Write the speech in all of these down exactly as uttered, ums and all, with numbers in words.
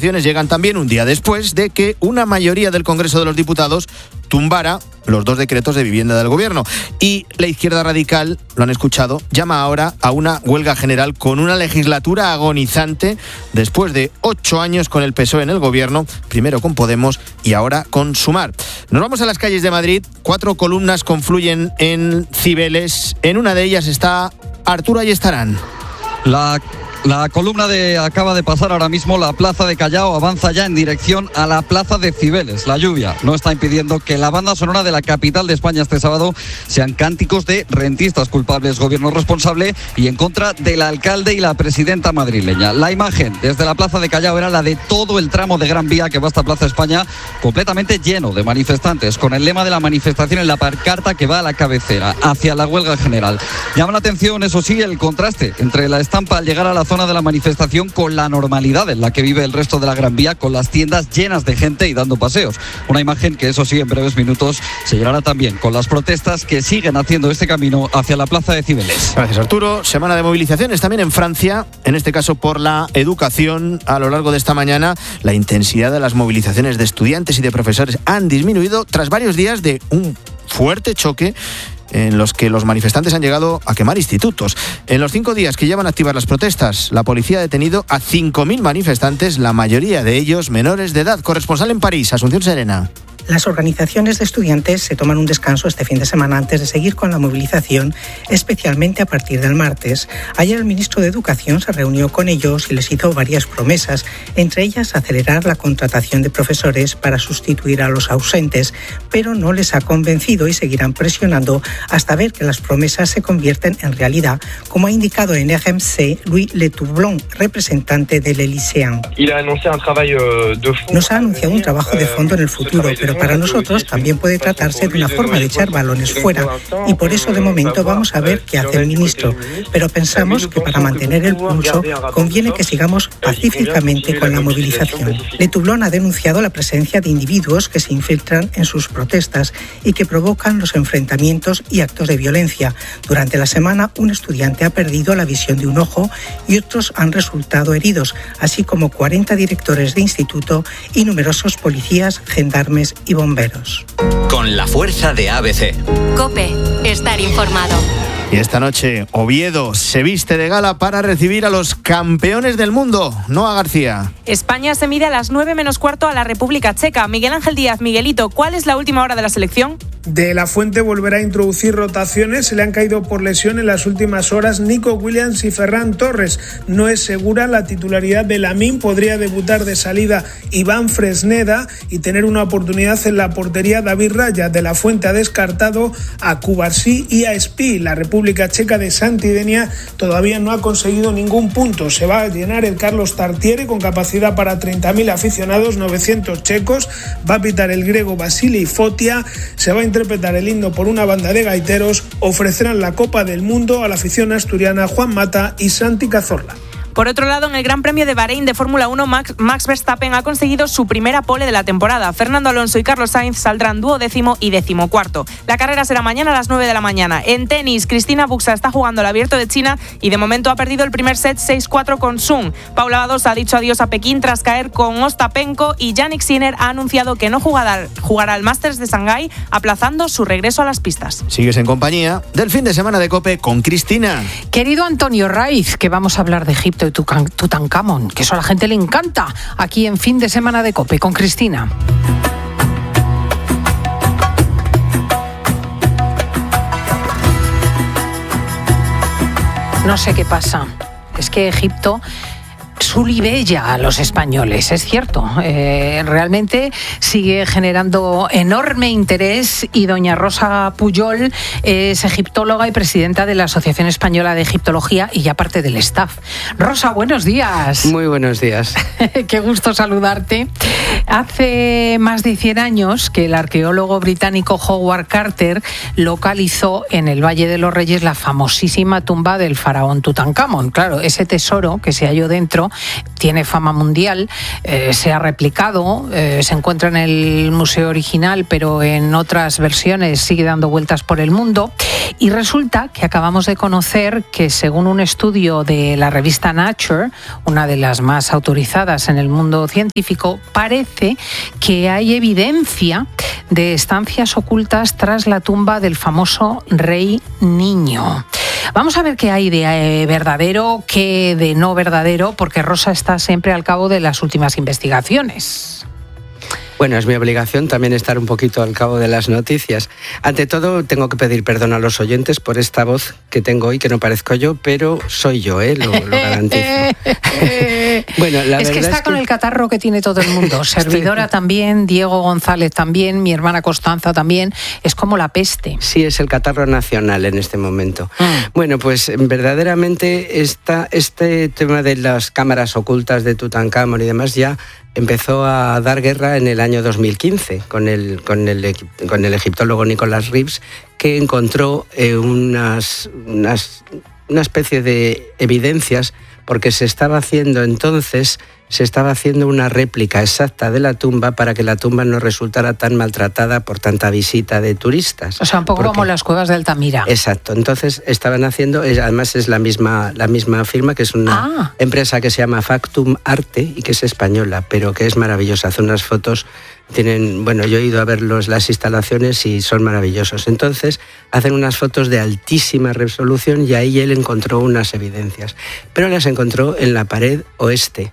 movilizaciones llegan también un día después de que una mayoría del Congreso de los Diputados tumbara los dos decretos de vivienda del gobierno. Y la izquierda radical, lo han escuchado, llama ahora a una huelga general con una legislatura agonizante después de ocho años con el P S O E en el gobierno, primero con Podemos y ahora con Sumar. Nos vamos a las calles de Madrid. Cuatro columnas confluyen en Cibeles. En una de ellas está Arturo Ayestarán. La... La columna de acaba de pasar ahora mismo la plaza de Callao, avanza ya en dirección a la plaza de Cibeles. La lluvia no está impidiendo que la banda sonora de la capital de España este sábado sean cánticos de rentistas culpables, gobierno responsable y en contra del alcalde y la presidenta madrileña. La imagen desde la plaza de Callao era la de todo el tramo de Gran Vía que va hasta Plaza España, completamente lleno de manifestantes, con el lema de la manifestación en la pancarta que va a la cabecera, hacia la huelga general. Llama la atención, eso sí, el contraste entre la estampa al llegar a la zona de la manifestación con la normalidad en la que vive el resto de la Gran Vía, con las tiendas llenas de gente y dando paseos. Una imagen que, eso sí, en breves minutos se llenará también con las protestas que siguen haciendo este camino hacia la plaza de Cibeles. Gracias, Arturo. Semana de movilizaciones también en Francia, en este caso por la educación. A lo largo de esta mañana, la intensidad de las movilizaciones de estudiantes y de profesores han disminuido tras varios días de un fuerte choque en los que los manifestantes han llegado a quemar institutos. En los cinco días que llevan activas las protestas, la policía ha detenido a cinco mil manifestantes, la mayoría de ellos menores de edad. Corresponsal en París, Asunción Serena. Las organizaciones de estudiantes se toman un descanso este fin de semana antes de seguir con la movilización, especialmente a partir del martes. Ayer el ministro de Educación se reunió con ellos y les hizo varias promesas, entre ellas acelerar la contratación de profesores para sustituir a los ausentes, pero no les ha convencido y seguirán presionando hasta ver que las promesas se convierten en realidad, como ha indicado en R M C Louis Letoublon, representante del Elyséen. Nos ha anunciado un trabajo de fondo en el futuro, pero para nosotros también puede tratarse de una forma de echar balones fuera y por eso de momento vamos a ver qué hace el ministro, pero pensamos que para mantener el pulso conviene que sigamos pacíficamente con la movilización. Letoublon ha denunciado la presencia de individuos que se infiltran en sus protestas y que provocan los enfrentamientos y actos de violencia. Durante la semana un estudiante ha perdido la visión de un ojo y otros han resultado heridos, así como cuarenta directores de instituto y numerosos policías, gendarmes y bomberos. Con la fuerza de A B C. COPE. Estar informado. Y esta noche Oviedo se viste de gala para recibir a los campeones del mundo. Noa García. España se mide a las nueve menos cuarto a la República Checa. Miguel Ángel Díaz, Miguelito, ¿cuál es la última hora de la selección? De la Fuente volverá a introducir rotaciones. Se le han caído por lesión en las últimas horas Nico Williams y Ferran Torres. No es segura la titularidad de Lamine. Podría debutar de salida Iván Fresneda y tener una oportunidad en la portería David Raya. De la Fuente ha descartado a Cubarsí y a Espí. La República Checa de Santidenia todavía no ha conseguido ningún punto. Se va a llenar el Carlos Tartiere con capacidad para treinta mil aficionados, novecientos checos. Va a pitar el griego Vasily Fotia. Se va a interpretar el himno por una banda de gaiteros. Ofrecerán la Copa del Mundo a la afición asturiana Juan Mata y Santi Cazorla. Por otro lado, en el Gran Premio de Bahrein de Fórmula uno, Max, Max Verstappen ha conseguido su primera pole de la temporada. Fernando Alonso y Carlos Sainz saldrán duodécimo y decimocuarto. La carrera será mañana a las nueve de la mañana. En tenis, Cristina Buxa está jugando el Abierto de China y de momento ha perdido el primer set seis cuatro con Sun. Paula Badosa ha dicho adiós a Pekín tras caer con Ostapenko y Jannik Sinner ha anunciado que no jugará, jugará el Masters de Shanghái, aplazando su regreso a las pistas. Sigues en compañía del fin de semana de COPE con Cristina. Querido Antonio Raiz, que vamos a hablar de Egipto y Tutankamón, que eso a la gente le encanta, aquí en Fin de Semana de COPE con Cristina. No sé qué pasa, es que Egipto sulibella a los españoles, es cierto. Eh, realmente sigue generando enorme interés y doña Rosa Pujol es egiptóloga y presidenta de la Asociación Española de Egiptología y ya parte del staff. Rosa, buenos días. Muy buenos días. Qué gusto saludarte. Hace más de cien años que el arqueólogo británico Howard Carter localizó en el Valle de los Reyes la famosísima tumba del faraón Tutankamón. Claro, ese tesoro que se halló dentro tiene fama mundial, eh, se ha replicado, eh, se encuentra en el museo original, pero en otras versiones sigue dando vueltas por el mundo. Y resulta que acabamos de conocer que, según un estudio de la revista Nature, una de las más autorizadas en el mundo científico, parece que hay evidencia de estancias ocultas tras la tumba del famoso rey niño. Vamos a ver qué hay de eh, verdadero, qué de no verdadero, porque Rosa está siempre al cabo de las últimas investigaciones. Bueno, es mi obligación también estar un poquito al cabo de las noticias. Ante todo, tengo que pedir perdón a los oyentes por esta voz que tengo hoy, que no parezco yo, pero soy yo, ¿eh? Lo, lo garantizo. Bueno, la es que está es con que... el catarro que tiene todo el mundo. Servidora también, Diego González también, mi hermana Constanza también. Es como la peste. Sí, es el catarro nacional en este momento. Mm. Bueno, pues verdaderamente esta, este tema de las cámaras ocultas de Tutankamón y demás ya empezó a dar guerra en el año dos mil quince con el, con el, con el egiptólogo Nicholas Reeves, que encontró eh, unas, unas, una especie de evidencias, porque se estaba haciendo entonces, se estaba haciendo una réplica exacta de la tumba para que la tumba no resultara tan maltratada por tanta visita de turistas. O sea, un poco porque, como las cuevas de Altamira. Exacto. Entonces estaban haciendo, además es la misma, la misma firma, que es una ah. empresa que se llama Factum Arte y que es española, pero que es maravillosa. Hace unas fotos, tienen, bueno, yo he ido a ver los, las instalaciones y son maravillosos. Entonces hacen unas fotos de altísima resolución y ahí él encontró unas evidencias. Pero las encontró en la pared oeste.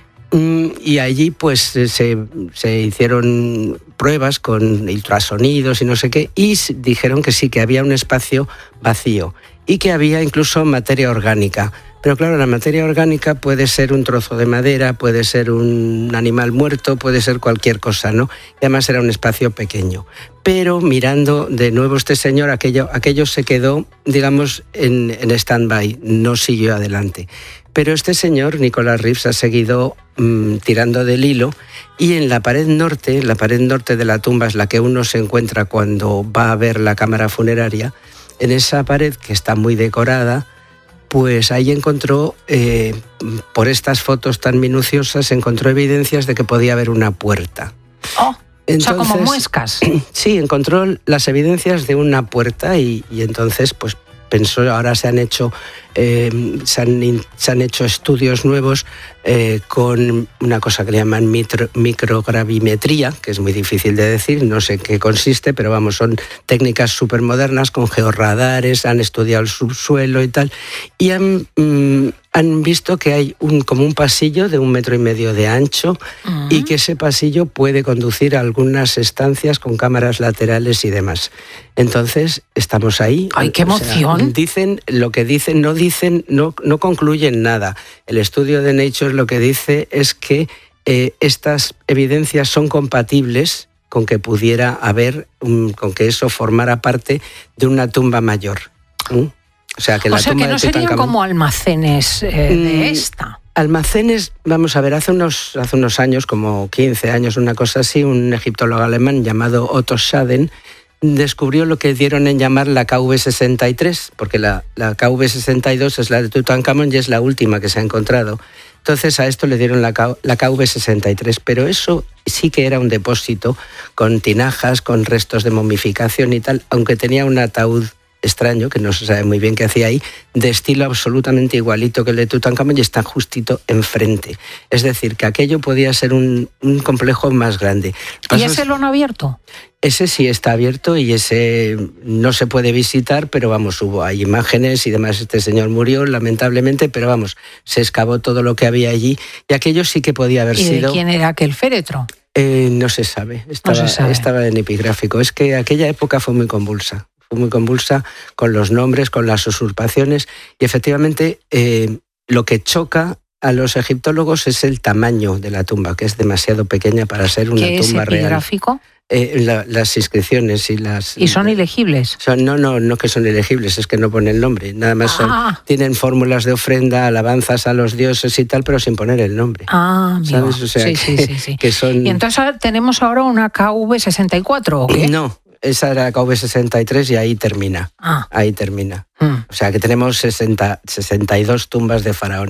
Y allí pues se, se hicieron pruebas con ultrasonidos y no sé qué, y dijeron que sí, que había un espacio vacío y que había incluso materia orgánica. Pero claro, la materia orgánica puede ser un trozo de madera, puede ser un animal muerto, puede ser cualquier cosa, ¿no? Y además era un espacio pequeño. Pero mirando de nuevo este señor, aquello, aquello se quedó, digamos, en, en stand-by, no siguió adelante. Pero este señor, Nicholas Reeves, ha seguido mmm, tirando del hilo, y en la pared norte, la pared norte de la tumba es la que uno se encuentra cuando va a ver la cámara funeraria. En esa pared, que está muy decorada, pues ahí encontró, eh, por estas fotos tan minuciosas, encontró evidencias de que podía haber una puerta. Oh, entonces, o sea, como muescas. Sí, encontró las evidencias de una puerta y, y entonces, pues, pensó, ahora se han hecho, eh, se, han, se han hecho estudios nuevos eh, con una cosa que le llaman mitro, microgravimetría, que es muy difícil de decir, no sé qué consiste, pero vamos, son técnicas súper modernas con georradares, han estudiado el subsuelo y tal, y han, mm, han visto que hay un, como un pasillo de un metro y medio de ancho, uh-huh. y que ese pasillo puede conducir a algunas estancias con cámaras laterales y demás. Entonces, estamos ahí. ¡Ay, qué emoción! O sea, dicen lo que dicen, no dicen, no, no concluyen nada. El estudio de Nature lo que dice es que eh, estas evidencias son compatibles con que pudiera haber, um, con que eso formara parte de una tumba mayor. ¿Mm? O sea, que, la o sea, tumba que no de serían Tutankamón, como almacenes eh, de esta. Almacenes, vamos a ver, hace unos, hace unos años, como quince años, una cosa así, un egiptólogo alemán llamado Otto Schaden descubrió lo que dieron en llamar la K V sesenta y tres, porque la, la K V sesenta y dos es la de Tutankamón y es la última que se ha encontrado. Entonces a esto le dieron la, K, la K V sesenta y tres, pero eso sí que era un depósito con tinajas, con restos de momificación y tal, aunque tenía un ataúd extraño, que no se sabe muy bien qué hacía ahí, de estilo absolutamente igualito que el de Tutankamón, y está justito enfrente. Es decir, que aquello podía ser un, un complejo más grande. ¿Y ese lo han abierto? Ese sí está abierto y ese no se puede visitar, pero vamos, hubo, hay imágenes y demás. Este señor murió, lamentablemente, pero vamos, se excavó todo lo que había allí y aquello sí que podía haber ¿Y sido... de quién era aquel féretro? Eh, no se sabe, estaba, no se sabe. Estaba en epigráfico. Es que aquella época fue muy convulsa. muy convulsa con los nombres, con las usurpaciones, y efectivamente eh, lo que choca a los egiptólogos es el tamaño de la tumba, que es demasiado pequeña para ser una ¿Qué tumba es real. epigráfico? Eh, la, las inscripciones y las... ¿Y son ilegibles? Son, no, no, no que son ilegibles, es que no ponen el nombre. Nada más son, ah. tienen fórmulas de ofrenda, alabanzas a los dioses y tal, pero sin poner el nombre. Ah, ¿sabes? O sea, sí, que, sí, sí, sí. que son... ¿Y entonces tenemos ahora una K V sesenta y cuatro o qué? No. Esa era la K V sesenta y tres y ahí termina. Ah. Ahí termina. Mm. O sea que tenemos sesenta, sesenta y dos tumbas de faraones.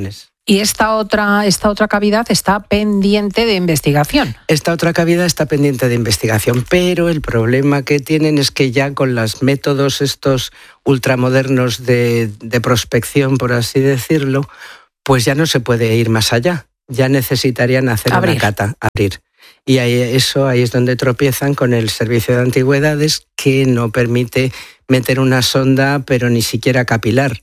Y esta otra, esta otra cavidad está pendiente de investigación. Esta otra cavidad está pendiente de investigación, pero el problema que tienen es que ya con los métodos estos ultramodernos de, de prospección, por así decirlo, pues ya no se puede ir más allá. Ya necesitarían hacer abrir. una cata, abrir. Y ahí, eso ahí es donde tropiezan con el Servicio de Antigüedades, que no permite meter una sonda, pero ni siquiera capilar.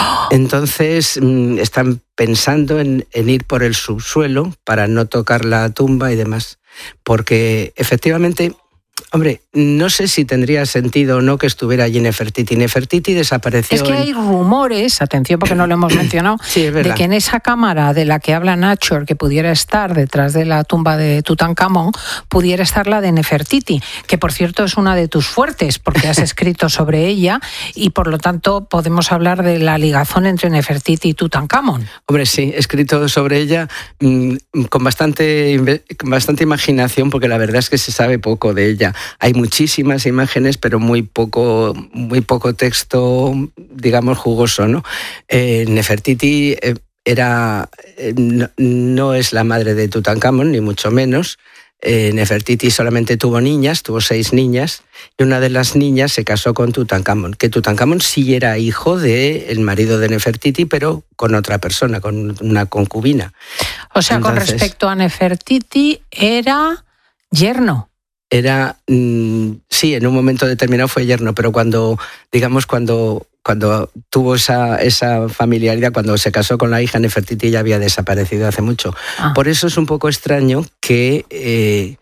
Entonces están pensando en, en ir por el subsuelo para no tocar la tumba y demás. Porque efectivamente, hombre, no sé si tendría sentido o no que estuviera allí Nefertiti. Nefertiti desapareció. Es que hay en... rumores, atención porque no lo hemos mencionado, sí, es verdad, de que en esa cámara de la que habla Nacho, que pudiera estar detrás de la tumba de Tutankamón, pudiera estar la de Nefertiti, que por cierto es una de tus fuertes porque has escrito sobre ella y por lo tanto podemos hablar de la ligazón entre Nefertiti y Tutankamón. Hombre, sí, he escrito sobre ella mmm, con bastante, con bastante imaginación porque la verdad es que se sabe poco de ella. Hay muchísimas imágenes, pero muy poco, muy poco texto, digamos, jugoso, ¿no? Eh, Nefertiti eh, era, eh, no, no es la madre de Tutankamón, ni mucho menos. Eh, Nefertiti solamente tuvo niñas, tuvo seis niñas, y una de las niñas se casó con Tutankamón, que Tutankamón sí era hijo del marido de Nefertiti, pero con otra persona, con una concubina. O sea, Entonces, con respecto a Nefertiti, era yerno. Era, mmm, sí, en un momento determinado fue yerno, pero cuando, digamos, cuando, cuando tuvo esa, esa familiaridad, cuando se casó con la hija, Nefertiti ya había desaparecido hace mucho. Ah. Por eso es un poco extraño que eh,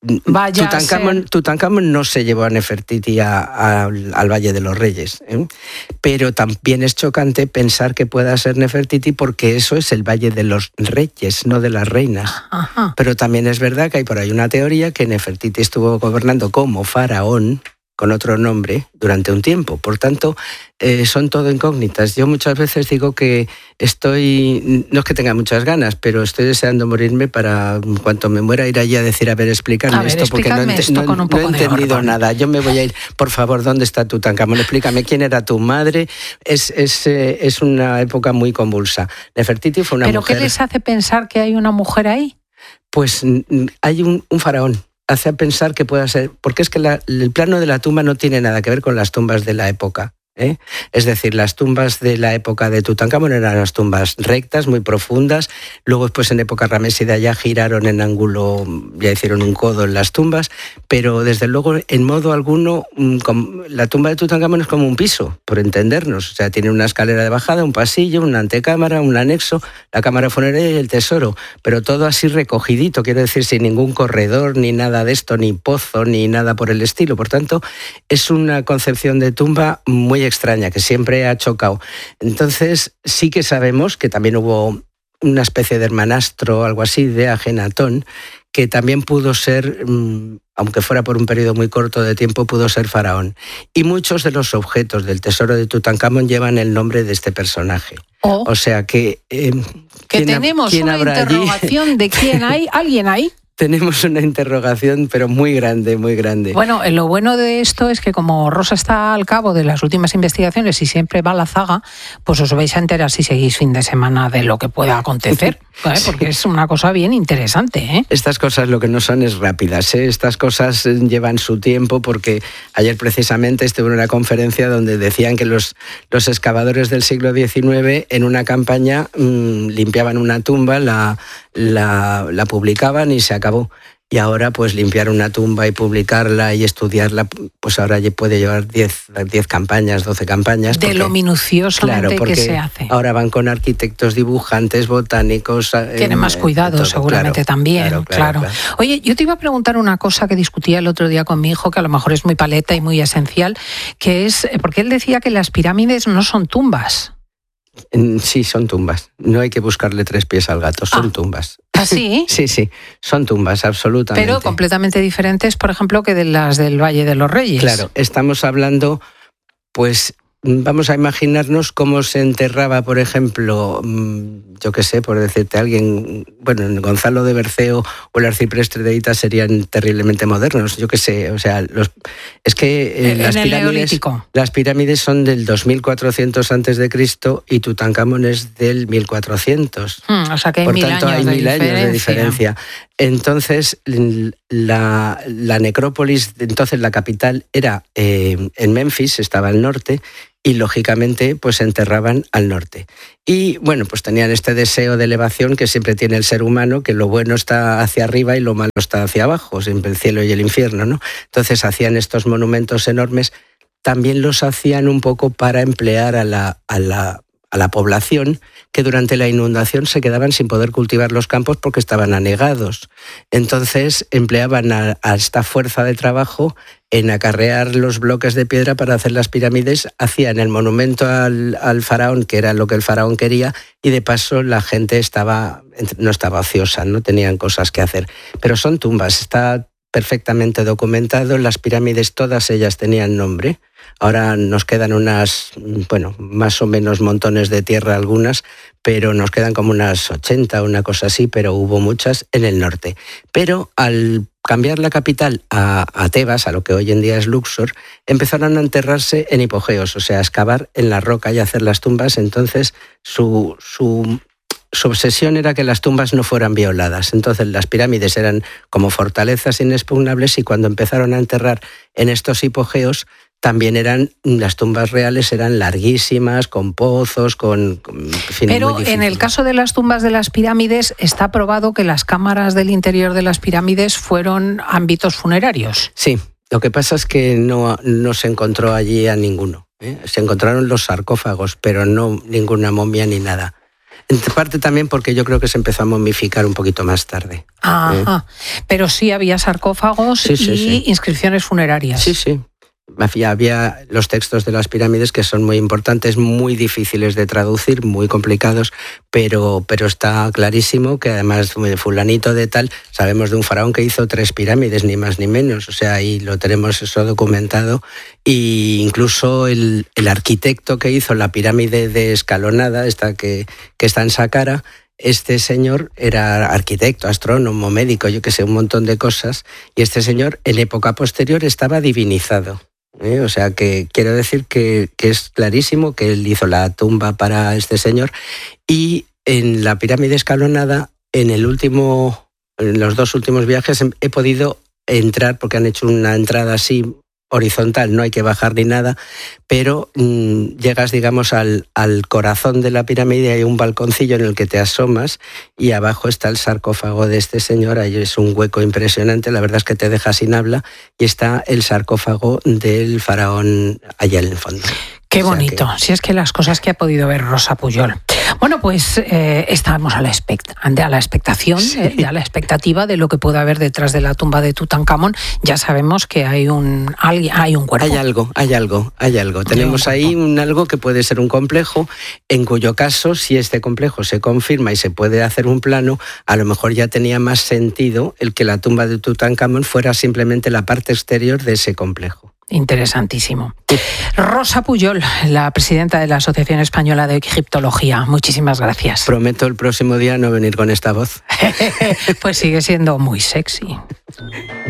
Tutankamón, Tutankamón no se llevó a Nefertiti a, a, al Valle de los Reyes, ¿eh? Pero también es chocante pensar que pueda ser Nefertiti porque eso es el Valle de los Reyes, no de las reinas. Ajá. Pero también es verdad que hay por ahí una teoría que Nefertiti estuvo gobernando como faraón, con otro nombre, durante un tiempo. Por tanto, eh, son todo incógnitas. Yo muchas veces digo que estoy, no es que tenga muchas ganas, pero estoy deseando morirme para, en cuanto me muera, ir allí a decir, a ver, explícame a ver, esto, porque no, esto no, no he entendido orden. nada. Yo me voy a ir, por favor, ¿dónde está Tutankamón? Explícame quién era tu madre. Es, es, es una época muy convulsa. Nefertiti fue una ¿Pero mujer... qué les hace pensar que hay una mujer ahí? Pues hay un, un faraón. Hace pensar que pueda ser, porque es que la, el plano de la tumba no tiene nada que ver con las tumbas de la época, ¿eh? Es decir, las tumbas de la época de Tutankamón eran las tumbas rectas, muy profundas, luego después en época ramésida ya giraron en ángulo, ya hicieron un codo en las tumbas, pero desde luego en modo alguno la tumba de Tutankamón es como un piso, por entendernos, o sea, tiene una escalera de bajada, un pasillo, una antecámara, un anexo, la cámara funeraria y el tesoro, pero todo así recogidito, quiero decir, sin ningún corredor, ni nada de esto, ni pozo, ni nada por el estilo. Por tanto, es una concepción de tumba muy extraña, que siempre ha chocado. Entonces, sí que sabemos que también hubo una especie de hermanastro, algo así, de Ajenatón, que también pudo ser, aunque fuera por un periodo muy corto de tiempo, pudo ser faraón. Y muchos de los objetos del tesoro de Tutankamón llevan el nombre de este personaje. Oh. O sea que... Eh, que tenemos una interrogación allí? De quién hay, alguien ahí. Tenemos una interrogación, pero muy grande, muy grande. Bueno, lo bueno de esto es que como Rosa está al cabo de las últimas investigaciones y siempre va a la zaga, pues os vais a enterar si seguís fin de semana de lo que pueda acontecer, ¿eh? Porque es una cosa bien interesante, ¿eh? Estas cosas lo que no son es rápidas, ¿eh? Estas cosas llevan su tiempo, porque ayer precisamente estuve en una conferencia donde decían que los, los excavadores del siglo diecinueve en una campaña mmm, limpiaban una tumba, la, la, la publicaban y se acabó. Y ahora, pues, limpiar una tumba y publicarla y estudiarla, pues ahora ya puede llevar diez campañas, doce campañas. De porque, lo minuciosamente claro, que se hace. Ahora van con arquitectos, dibujantes, botánicos. Tienen eh, más cuidado, todo, seguramente claro, también, claro, claro, claro. claro. Oye, yo te iba a preguntar una cosa que discutía el otro día con mi hijo, que a lo mejor es muy paleta y muy esencial, que es, porque él decía que las pirámides no son tumbas. Sí, son tumbas. No hay que buscarle tres pies al gato, son ah. tumbas. ¿Ah, sí? Sí, sí, son tumbas, absolutamente. Pero completamente diferentes, por ejemplo, que de las del Valle de los Reyes. Claro, estamos hablando, pues, vamos a imaginarnos cómo se enterraba, por ejemplo, yo qué sé, por decirte a alguien, bueno, Gonzalo de Berceo o el arcipreste de Ita serían terriblemente modernos, yo qué sé, o sea, los, es que eh, las, pirámides, las pirámides son del dos mil cuatrocientos antes de Cristo y Tutankamón es del mil cuatrocientos. Hmm, o sea que hay por mil tanto, años hay de mil diferencia. años de diferencia. Entonces, la, la necrópolis, entonces la capital era eh, en Memphis, estaba al norte, y lógicamente pues se enterraban al norte. Y bueno, pues tenían este deseo de elevación que siempre tiene el ser humano, que lo bueno está hacia arriba y lo malo está hacia abajo, siempre el cielo y el infierno, ¿no? Entonces hacían estos monumentos enormes, también los hacían un poco para emplear a la, a la, a la población que durante la inundación se quedaban sin poder cultivar los campos porque estaban anegados. Entonces empleaban a, a esta fuerza de trabajo en acarrear los bloques de piedra para hacer las pirámides, hacían el monumento al, al faraón, que era lo que el faraón quería, y de paso la gente estaba no estaba ociosa, no tenían cosas que hacer. Pero son tumbas, está perfectamente documentado, las pirámides todas ellas tenían nombre. Ahora nos quedan unas, bueno, más o menos montones de tierra algunas, pero nos quedan como unas ochenta, una cosa así, pero hubo muchas en el norte. Pero al cambiar la capital a, a Tebas, a lo que hoy en día es Luxor, empezaron a enterrarse en hipogeos, o sea, a excavar en la roca y hacer las tumbas. Entonces su, su, su obsesión era que las tumbas no fueran violadas. Entonces las pirámides eran como fortalezas inexpugnables y cuando empezaron a enterrar en estos hipogeos, también eran, las tumbas reales eran larguísimas, con pozos, con... con en fin, pero en el caso de las tumbas de las pirámides está probado que las cámaras del interior de las pirámides fueron ámbitos funerarios. Sí, lo que pasa es que no, no se encontró allí a ninguno, ¿eh? Se encontraron los sarcófagos, pero no ninguna momia ni nada. En parte también porque yo creo que se empezó a momificar un poquito más tarde. Ajá, ¿eh? Pero sí había sarcófagos sí, sí, y sí. inscripciones funerarias. Sí, sí. Había los textos de las pirámides que son muy importantes, muy difíciles de traducir, muy complicados, pero, pero está clarísimo que además fulanito de tal, sabemos de un faraón que hizo tres pirámides, ni más ni menos, o sea, ahí lo tenemos eso documentado, e incluso el, el arquitecto que hizo la pirámide de Escalonada, esta que, que está en Saqqara, este señor era arquitecto, astrónomo, médico, yo que sé, un montón de cosas, y este señor en época posterior estaba divinizado. ¿Eh? O sea, que quiero decir que, que es clarísimo que él hizo la tumba para este señor. Y en la pirámide escalonada, en el último, en los dos últimos viajes, he podido entrar, porque han hecho una entrada así horizontal, no hay que bajar ni nada, pero mmm, llegas, digamos, al, al corazón de la pirámide y hay un balconcillo en el que te asomas y abajo está el sarcófago de este señor, ahí es un hueco impresionante, la verdad es que te deja sin habla, y está el sarcófago del faraón allá en el fondo. Qué bonito, o sea que... si es que las cosas que ha podido ver Rosa Pujol. Bueno, pues eh, estamos a la, expect- a la expectación, sí. eh, a la expectativa de lo que pueda haber detrás de la tumba de Tutankamón. Ya sabemos que hay un, hay un cuerpo. Hay algo, hay algo, hay algo. Tenemos un ahí un algo que puede ser un complejo, en cuyo caso, si este complejo se confirma y se puede hacer un plano, a lo mejor ya tenía más sentido el que la tumba de Tutankamón fuera simplemente la parte exterior de ese complejo. Interesantísimo. Rosa Pujol, la presidenta de la Asociación Española de Egiptología. Muchísimas gracias. Prometo el próximo día no venir con esta voz. Pues sigue siendo muy sexy.